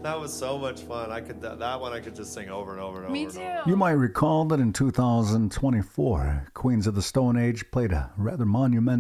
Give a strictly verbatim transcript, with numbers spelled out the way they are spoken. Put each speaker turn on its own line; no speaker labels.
That was so much fun. I could that, that one I could just sing over and over and
Me
over.
too.
And over.
You might recall that in two thousand twenty-four, Queens of the Stone Age played a rather monumental